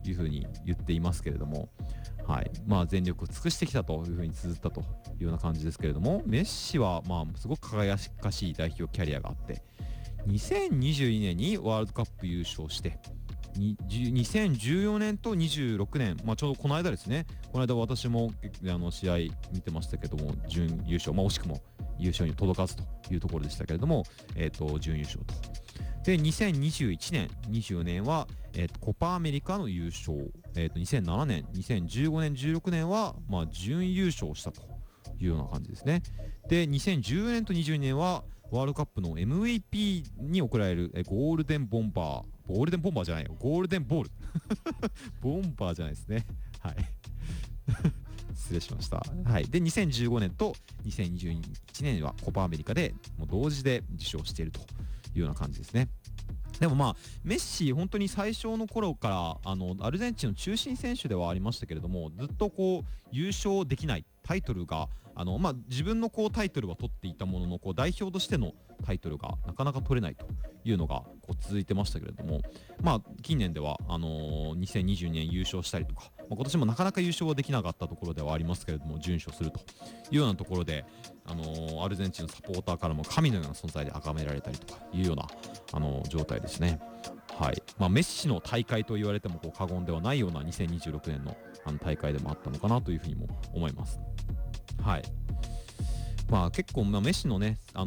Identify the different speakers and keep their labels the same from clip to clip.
Speaker 1: いうふうに言っていますけれども、はい、まあ全力を尽くしてきたというふうに綴ったというような感じですけれども、メッシはまあすごく輝かしい代表キャリアがあって、2022年にワールドカップ優勝して、2014年と26年、まあ、ちょうどこの間ですね、この間私も試合見てましたけども、準優勝、まあ、惜しくも優勝に届かずというところでしたけれども、準優勝と。で、2021年、24年は、コパアメリカの優勝、2007年、2015年、16年は、まあ、準優勝したというような感じですね。で、2014年と22年は、ワールドカップの MVP に贈られるゴールデンボンバーじゃないよ、ゴールデンボールボンバーじゃないですね。はい失礼しました。はい。で、2015年と2021年はコパアメリカでもう同時で受賞しているというような感じですね。でもまあメッシ本当に最初の頃からアルゼンチンの中心選手ではありましたけれども、ずっとこう優勝できないタイトルがまあ自分のこうタイトルは取っていたものの、こう代表としてのタイトルがなかなか取れないというのがこう続いてましたけれども、まあ近年では2022年優勝したりとか、まあ、今年もなかなか優勝はできなかったところではありますけれども、準優勝するというようなところでアルゼンチンのサポーターからも神のような存在で崇められたりとかいうような状態ですね。はい。まあ、メッシの大会と言われてもこう過言ではないような2026年の大会でもあったのかなというふうにも思います。はい。まあ結構メッシのね、プ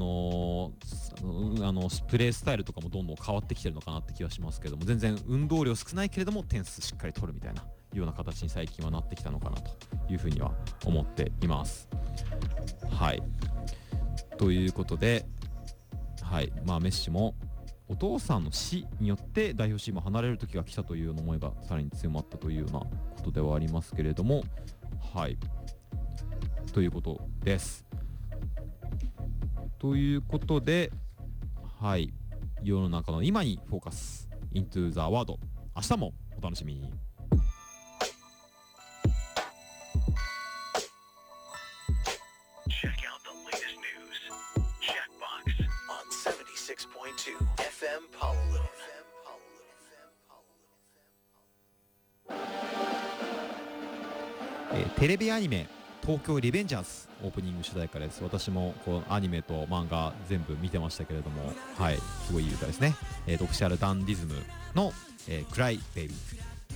Speaker 1: レースタイルとかもどんどん変わってきてるのかなって気はしますけども、全然運動量少ないけれども点数しっかり取るみたいなような形に最近はなってきたのかなというふうには思っています。はい。ということで、はい。まあメッシもお父さんの死によって代表チームを離れる時が来たというような思いがさらに強まったというようなことではありますけれども、はい。ということです。ということで、はい。世の中の今にフォーカス。Into the World。明日もお楽しみに。テレビアニメ東京リベンジャーズオープニング主題歌です。私もこうアニメと漫画全部見てましたけれども、はい、すごいいい歌ですね。オフィシャルダンディズムの、クライベイビー。